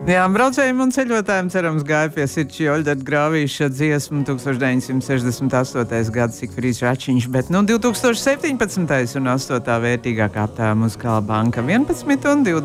Jā, braucējiem un ceļotājiem cerams gāja pie sirds Joļdata grāvīša dziesmu 1968. gads Sigfrīds Račiņš, bet 2017. un 8. vērtīgākā aptājā Muzikāla banka 11 un 20.